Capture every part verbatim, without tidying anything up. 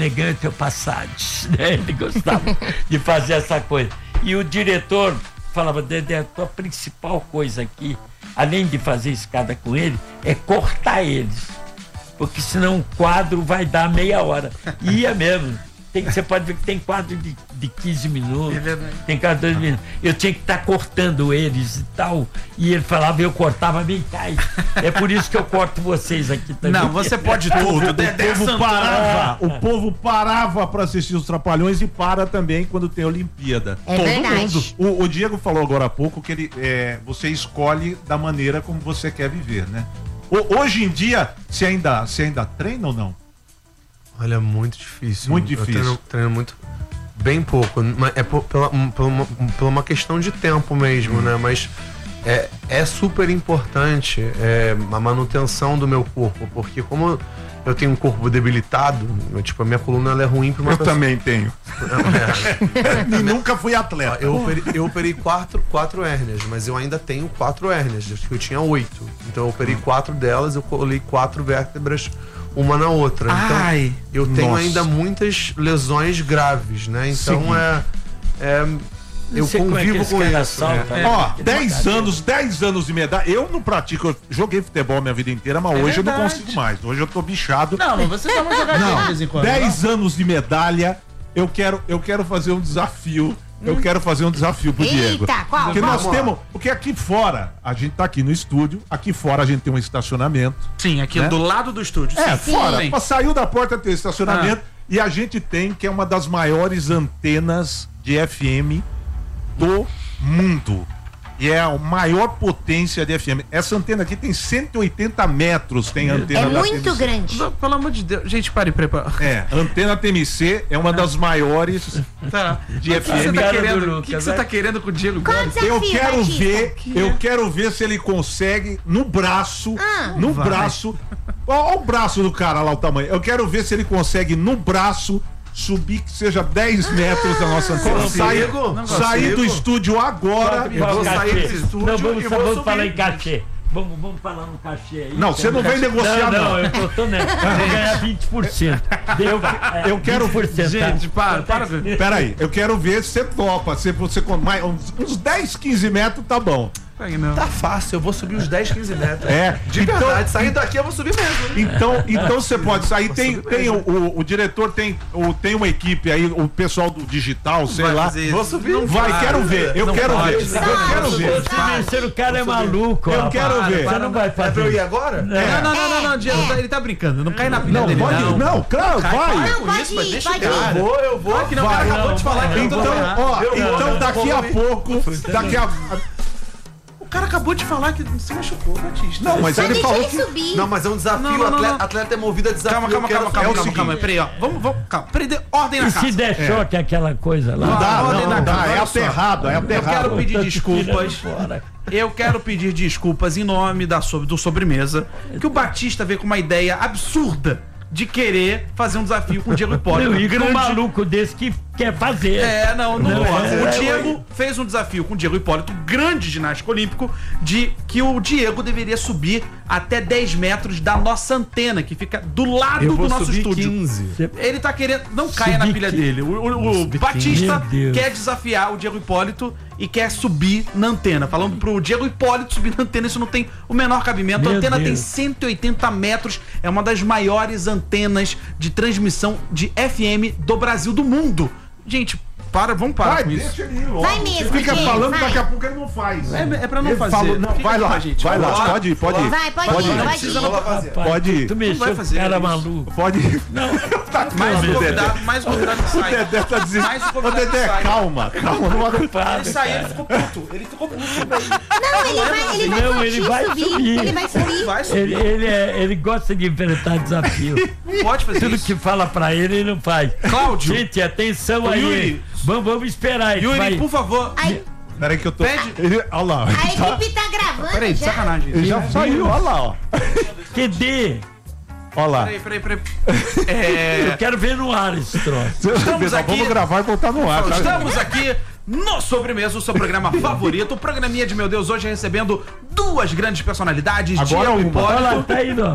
negão teu Passat, né? Ele gostava de fazer essa coisa. E o diretor falava, Dedé, a tua principal coisa aqui, além de fazer escada com ele, é cortar eles. Porque senão o quadro vai dar meia hora. E ia mesmo. Tem, você pode ver que tem quadro de, de quinze minutos, é tem quadro de dois minutos. Eu tinha que estar tá cortando eles e tal. E ele falava, eu cortava bem cai. É por isso que eu corto vocês aqui também. Não, você pode tudo. O povo parava, o povo parava para assistir os Trapalhões e para também quando tem Olimpíada. É Todo verdade. mundo. O, o Diego falou agora há pouco que ele, é, você escolhe da maneira como você quer viver, né? O, hoje em dia, você ainda, você ainda treina ou não? Olha, muito difícil. Muito difícil. Eu treino, treino muito, bem pouco. Mas é por, pela, por, uma, por uma questão de tempo mesmo, hum. né? Mas é, é super importante é, a manutenção do meu corpo, porque como eu tenho um corpo debilitado, eu, tipo, a minha coluna ela é ruim pra uma Eu pessoa. também tenho. É. E nunca fui atleta. Eu operei, eu operei quatro, quatro hérnias, mas eu ainda tenho quatro hérnias, eu tinha oito. Então eu operei quatro delas, eu colei quatro vértebras uma na outra. Então, Ai, eu tenho nossa. ainda muitas lesões graves, né? Então Sim. é, é. Eu Sei como é que convivo esse com cara isso. salta, né? né? Ó, Que dez brincadeira. anos, dez anos de medalha. Eu não pratico, eu joguei futebol minha vida inteira, mas É hoje eu não verdade. consigo mais. Hoje eu tô bichado. Não, mas você dá uma jogadinha de vez em quando. dez anos de medalha, eu quero, eu quero fazer um desafio. Eu quero fazer um desafio pro Eita, Diego. qual? Porque Vamos nós lá. temos. Porque aqui fora, a gente tá aqui no estúdio, aqui fora a gente tem um estacionamento. Sim, aqui Né? do lado do estúdio. É, Sim, fora. sim. Pra saiu da porta tem estacionamento. E a gente tem, que é uma das maiores antenas de F M do mundo. E é a maior potência de F M. Essa antena aqui tem cento e oitenta metros, tem a antena É da muito T M C. grande. Não, pelo amor de Deus. Gente, pare, prepara. É, a antena T M C é uma das maiores Tá. de O F que você M. tá Cara do querendo? O Lucas, que, que você vai. tá querendo com o Diego? Qual o desafio, Eu quero Batista? ver, eu quero ver se ele consegue no braço, Ah. no Vai. braço. Olha o braço do cara lá, o tamanho. Eu quero ver se ele consegue no braço subir que seja dez metros da nossa antena. Consigo, Sair, não sair do consigo. estúdio agora. Eu vou Cachê. sair desse estúdio Não, vamos, e só vou vamos subir. falar em cachê. Vamos, vamos falar no cachê aí. Não, você não vem negociar, não. não. Não, eu tô, tô nessa. Vou ganhar vinte por cento. Eu, Eu quero- vinte por cento, Gente, tá? para, para. Pera aí, eu quero ver se você topa. Se você com mais uns, uns dez, quinze metros, tá bom. Não. Tá fácil, eu vou subir uns dez, quinze metros. É, De então- verdade, saindo daqui eu vou subir mesmo. Então, então você pode sair. Tem, subir tem o, mesmo. o, o diretor tem, o, tem uma equipe aí, o pessoal do digital, sei vai lá. fazer isso. Vou subir. Não Vai, vai. quero ver. Eu Não quero pode. ver. Não, Eu não, quero não, ver. Esse terceiro cara é maluco. Eu rapaz. quero ver. Você não vai É pra eu fazer. ir agora? Não, não, não, não, não, Diego, tá- ele tá brincando. Não cai na pilha Não, dele, pode. não. Não, claro, vai. Não, com pode isso, mas ir, deixa pode eu ir. Eu vou, eu vou. Que não, o Vai, cara acabou não, de falar vai, que eu tô Então, errado. ó, Eu então vou, daqui eu a vou. pouco, daqui a. O cara acabou de falar que se machucou, Batista. Não, mas Só ele deixa falou ele que. subir. Não, mas é um desafio. Não, não, não, atleta, não. atleta é movido a desafio. Calma, calma, eu quero calma, fazer calma, o calma, seguinte. calma. Peraí, ó. Vamos, vamos, calma. Peraí, dê ordem E na se casa. der choque, aquela coisa lá? Não dá, ordem não, na não dá. casa, É olha só. aterrado, é Eu quero aterrado. pedir Tô te desculpas. tirando fora. Eu quero pedir desculpas em nome da sobre, do Sobremesa, que o Batista veio com uma ideia absurda de querer fazer um desafio com o Diego Hipólito. Meu, e com um grande- maluco desse que quer fazer. É, não, não, Não, pode. é, O é, Diego fez um desafio com o Diego Hipólito, grande ginasta olímpico, de que o Diego deveria subir até dez metros da nossa antena, que fica do lado Eu do vou nosso subir estúdio. quinze. Ele tá querendo. Não caia na Subir pilha que- dele. O, o- o Batista Meu Deus. quer desafiar o Diego Hipólito e quer subir na antena. Falando pro Diego Hipólito subir na antena, isso não tem o menor cabimento. Meu a antena tem Deus. cento e oitenta metros, é uma das maiores antenas de transmissão de F M do Brasil, do mundo. Gente, para, vamos parar Vai, com isso. deixa ele ir logo. Vai mesmo, Você fica Diego, falando, vai. daqui a pouco ele não faz. É, é pra não Ele fazer. falou- não, Fica vai com lá, a gente. vai lá, Vamos pode ir, pode ir. Vai, pode, Pode ir, ir. pode Precisa ir. não Rapaz, Pode ir. Tu vai mexeu com fazer cara isso. maluco. Pode ir. Não, Tá Mais um calmo, Dedé. convidado, mais um convidado que O sai. Dedé tá dizendo. Mais um Ô, convidado que Dedé, sai. calma, calma, não vai para, Ele saiu, ele cara. ficou puto. Ele ficou puto. Não, ele vai, ele vai Não, curtir ele vai subir. subir. Ele vai subir. Vai subir. Ele, ele, é, ele gosta de enfrentar desafio. Pode fazer Tudo isso. que fala pra ele, ele não faz. Cláudio. Gente, atenção Ô, aí. Yuri. Vamos, vamos esperar. ele Yuri, vai- por favor. Aí, Peraí que eu tô. Pede. Ele, olha lá. a Ele, tá- equipe tá gravando Peraí, já. sacanagem. ele já saiu, olha lá, ó. Que dê. Olha lá. Peraí, peraí, peraí. É, Eu quero ver no ar esse troço. Estamos Nós aqui- Vamos gravar e botar no ar. tá? Estamos aqui no Sobremesa, o seu programa favorito. O programinha de meu Deus hoje recebendo duas grandes personalidades. Agora Diego uma. Hipólito. Olha lá, tá indo, ó.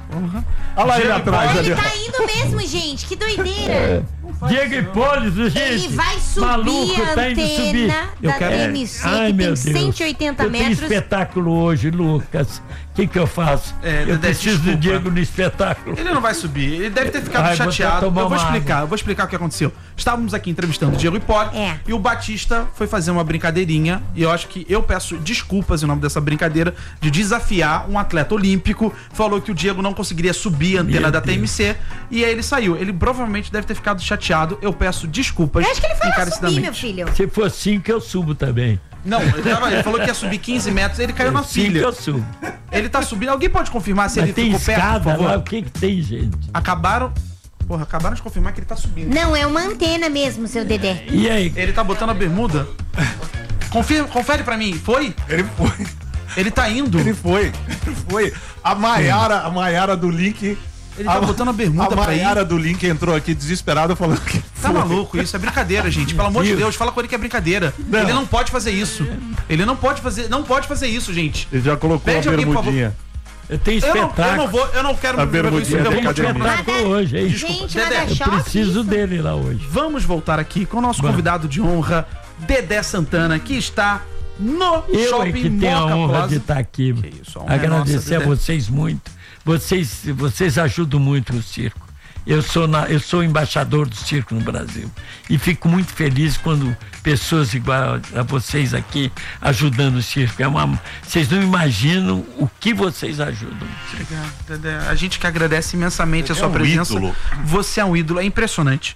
Uhum. Olha lá ele Diego atrás ali. Ele tá indo mesmo, gente. Que doideira. Diego Hipólito, gente. Ele vai subir Maluco, a tá indo subir. antena Eu da quero- T M C, Ai, que meu tem Deus. cento e oitenta eu tenho metros. espetáculo hoje, Lucas. O que que eu faço? É, eu Dedé, preciso desculpa. do Diego no espetáculo. Ele não vai subir, ele deve ter ficado Ai, vou até chateado. tomar Eu vou uma explicar, eu vou explicar o que aconteceu. Estávamos aqui entrevistando o Diego Hipólito É. e o Batista foi fazer uma brincadeirinha. E eu acho que eu peço desculpas em nome dessa brincadeira de desafiar um atleta olímpico. Falou que o Diego não conseguiria subir a antena Meu da Deus. T M C e aí ele saiu. Ele provavelmente deve ter ficado chateado. Eu peço desculpas. Eu acho que ele foi lá subir, encarecidamente. meu filho. Se for cinco, eu subo também. Não, ele, tava- ele falou que ia subir quinze metros, ele caiu na Cinco pilha. eu subo. Ele tá subindo. Alguém pode confirmar se Mas ele tem ficou perto, por escada favor? lá, o que que tem, gente? Acabaram. Porra, acabaram de confirmar que ele tá subindo. Não, é uma antena mesmo, seu Dedé. E aí? Ele tá botando a bermuda. Confirma, confere pra mim, foi? Ele foi. Ele tá indo. Ele foi. Ele foi. A Maiara, a Maiara do Link. Ele tá a, botando a bermuda a pra ir. Maiara do Link entrou aqui desesperada falando que. Tá foi. maluco, isso é brincadeira, gente. Pelo amor de Deus, fala com ele que é brincadeira. Não. Ele não pode fazer isso. Ele não pode fazer, não pode fazer isso, gente. Ele já colocou Pede a alguém, por bermudinha. Eu tenho Eu não, espetáculo. eu não vou, eu não quero A me ver com isso. bermudinha Eu da vou Tem continuar academia. falando. espetáculo hoje, hein? Gente, Dedé, mas eu dá Eu choque preciso isso. dele lá hoje. Vamos voltar aqui com o nosso convidado de honra, Dedé Santana, que está no Eu é Shopping que tenho a Moca honra Plaza. de estar aqui. Que isso, a honra é Agradecer nossa, a Dedé. vocês muito. Vocês, vocês ajudam muito o circo. Eu sou, na, eu sou embaixador do circo no Brasil. E fico muito feliz quando pessoas igual a vocês aqui ajudando o circo. É uma, vocês não imaginam o que vocês ajudam. Obrigado, Dedé. A gente que agradece imensamente a sua um presença. ídolo. Você é um ídolo, é impressionante.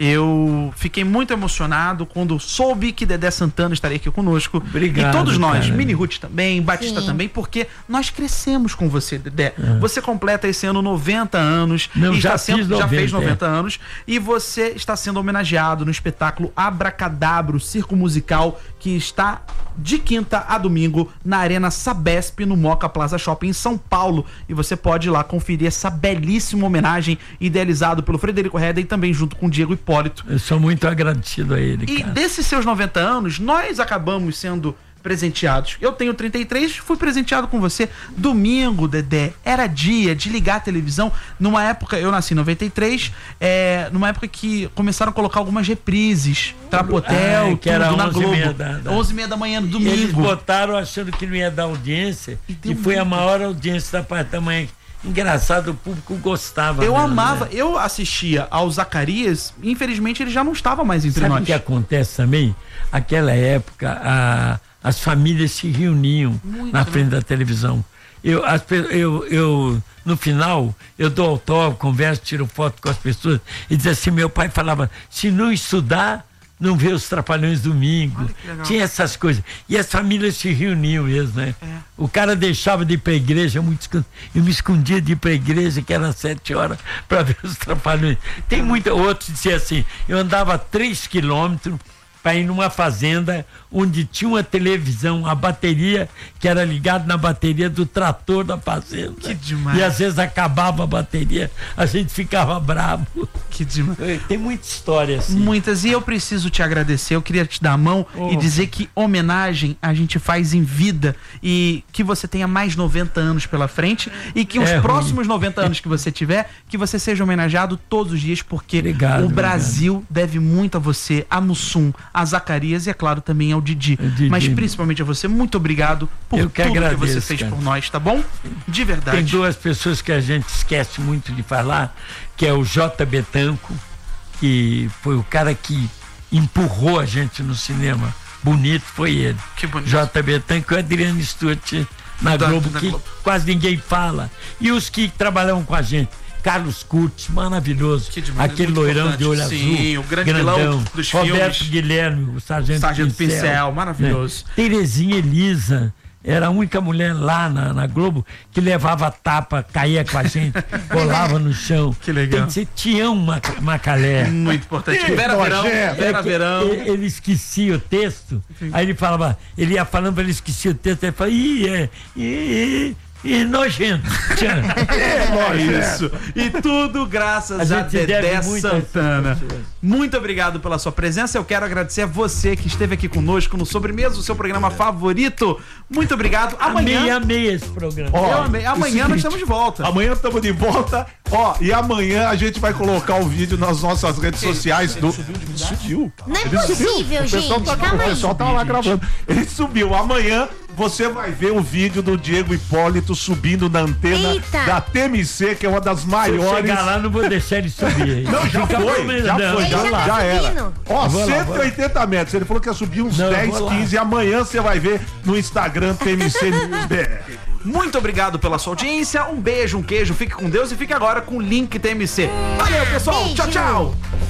Eu fiquei muito emocionado quando soube que Dedé Santana estaria aqui conosco. Obrigado, E todos nós, cara. Mini Ruth também, Batista Sim. também, porque nós crescemos com você, Dedé. Você completa esse ano noventa anos. Não, e já está sendo, fiz já fez noventa, noventa anos. E você está sendo homenageado no espetáculo Abracadabra, o circo musical, que está de quinta a domingo na Arena Sabesp, no Moca Plaza Shopping, em São Paulo. E você pode ir lá conferir essa belíssima homenagem idealizado pelo Frederico Reda e também junto com o Diego Hipólito. Eu sou muito agradecido a ele, E cara. desses seus noventa anos, nós acabamos sendo presenteados. Eu tenho trinta e três, fui presenteado com você. Domingo, Dedé, era dia de ligar a televisão. Numa época, eu nasci em noventa e três, é, numa época que começaram a colocar algumas reprises. Trapotel, Ah, que era tudo na onze e Globo. meia da- da- onze e meia da manhã, no Eles domingo. botaram achando que não ia dar audiência e, deu foi a muito. maior audiência da parte da manhã. Engraçado, o público gostava. Eu mesmo, amava, né? eu assistia ao Zacarias, infelizmente ele já não estava mais entre Sabe nós. o que acontece também? Aquela época, a- as famílias se reuniam Muito, na né? frente da televisão. Eu, as pe- eu, eu, no final, eu dou autógrafo, converso, tiro foto com as pessoas e diz assim, meu pai falava, se não estudar, não vê os Trapalhões domingo. Olha que legal. Tinha essas coisas. E as famílias se reuniam mesmo, né? É. O cara deixava de ir pra igreja, muito escon- eu me escondia de ir pra igreja, que era sete horas, para ver os Trapalhões. Tem muita, outros diziam assim, eu andava três quilômetros para ir numa fazenda onde tinha uma televisão, a bateria que era ligada na bateria do trator da fazenda. Que demais. E às vezes acabava a bateria, a gente ficava bravo. Que demais. Tem muita história assim. Muitas, e eu preciso te agradecer, eu queria te dar a mão Oh. e dizer que homenagem a gente faz em vida e que você tenha mais noventa anos pela frente e que os É ruim. próximos noventa anos que você tiver, que você seja homenageado todos os dias, porque Obrigado, o Brasil deve muito a você, a Mussum, a Zacarias e, é claro, também ao Didi. O Didi. Mas principalmente a você, muito obrigado por Eu que tudo que você agradeço, fez cara. por nós, tá bom? De Tem verdade. duas pessoas que a gente esquece muito de falar, que é o J. Betanco, que foi o cara que empurrou a gente no cinema. Bonito foi ele. Que bonito. J. Betanco e o Adriano Stuart na Da- Globo, da que Globo. quase ninguém fala. E os que trabalham com a gente. Carlos Curtis, maravilhoso. Que demais, Aquele muito loirão de olho importante. Sim, azul. o grande vilão grandão. dos Roberto filmes. Guilherme, o Sargento, Sargento Pincel. Pincel, maravilhoso. Né? Terezinha Elisa. Era a única mulher lá na, na Globo que levava tapa, caía com a gente, colava no chão. Que legal. Tem que ser Tião Mac- Macalé. Muito importante. Vera nojento. Verão, Vera É que Verão. Ele, ele esquecia o texto, aí ele falava, ele ia falando, ele esquecia o texto, ele falava, ih, é, ih, e nojento. É isso. E tudo graças a, A gente Dedé deve muito a essas Santana. pessoas. Muito obrigado pela sua presença. Eu quero agradecer a você que esteve aqui conosco no Sobremesa, o seu programa favorito. Muito obrigado. Amei, Amanhã. amei esse programa. Ó, Eu amei. Amanhã o seguinte, nós estamos de volta. Amanhã estamos de volta. Ó, e amanhã a gente vai colocar o vídeo nas nossas redes sociais do. Subiu. Não é Ele subiu. possível, O pessoal gente. tá, Calma o aí. pessoal tá lá gravando. Ele subiu. Amanhã você vai ver o vídeo do Diego Hipólito subindo na antena Eita. da T M C, que é uma das Se eu maiores. chegar lá, não vou deixar ele subir. Não, já Fica foi, problema, já não, foi, já, vou lá. já era. subindo. Ó, Eu vou lá, cento e oitenta metros. Ele falou que ia subir uns Não, eu dez, vou lá. quinze. E amanhã você vai ver no Instagram T M C News B R. Muito obrigado pela sua audiência. Um beijo, um queijo. Fique com Deus e fique agora com o link T M C. Valeu, pessoal. Beijo. Tchau, tchau.